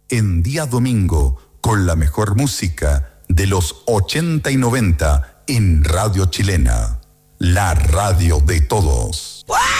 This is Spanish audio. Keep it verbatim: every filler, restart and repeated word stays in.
en día domingo con la mejor música de los ochenta y noventa en Radio Chilena, la radio de todos.